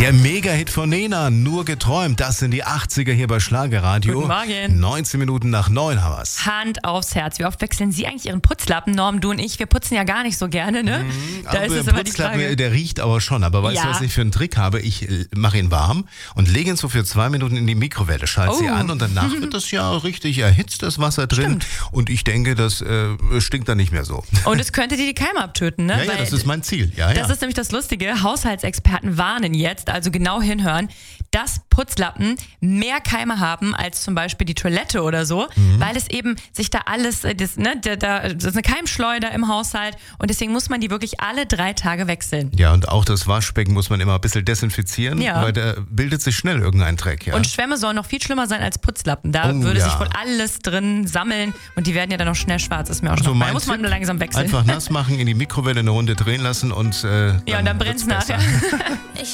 Der Mega-Hit von Nena, Nur geträumt, das sind die 80er hier bei Schlagerradio. Guten Morgen. 19 Minuten nach 9 haben wir's. Hand aufs Herz. Wie oft wechseln Sie eigentlich Ihren Putzlappen, Norm, du und ich? Wir putzen ja gar nicht so gerne, ne? Da ist es immer die Frage. Der riecht aber schon. Aber weißt du, was ich für einen Trick habe? Ich mache ihn warm und lege ihn so für 2 Minuten in die Mikrowelle, schalte sie an und danach wird das ja richtig erhitzt, das Wasser drin. Stimmt. Und ich denke, das stinkt dann nicht mehr so. Und es könnte dir die Keime abtöten, ne? Ja, das ist mein Ziel. Ja. Das ist nämlich das Lustige. Haushaltsexperten warnen jetzt, also genau hinhören, dass Putzlappen mehr Keime haben als zum Beispiel die Toilette oder so, weil es eben sich da alles, das ist eine Keimschleuder im Haushalt und deswegen muss man die wirklich alle 3 Tage wechseln. Ja, und auch das Waschbecken muss man immer ein bisschen desinfizieren, Ja. weil da bildet sich schnell irgendein Dreck. Ja. Und Schwämme sollen noch viel schlimmer sein als Putzlappen. Da würde sich wohl alles drin sammeln und die werden ja dann noch schnell schwarz. Ist mir auch schon mein da muss man Tipp, langsam wechseln. Einfach nass machen, in die Mikrowelle eine Runde drehen lassen und Ja, und dann brennt es nachher.